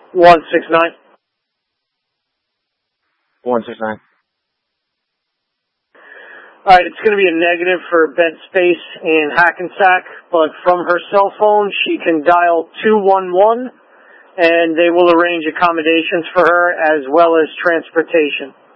169. 169. All right, it's going to be a negative for bed space in Hackensack, but from her cell phone, she can dial 211, and they will arrange accommodations for her as well as transportation.